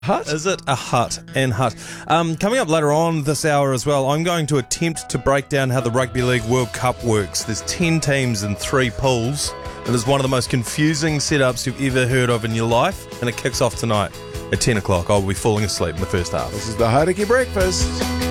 Hut? Is it a hut and hut? Coming up later on this hour as well, I'm going to attempt to break down how the Rugby League World Cup works. There's 10 teams in 3 pools. It is one of the most confusing setups you've ever heard of in your life, and it kicks off tonight at 10 o'clock. I'll be falling asleep in the first half. This is the Hauraki Breakfast.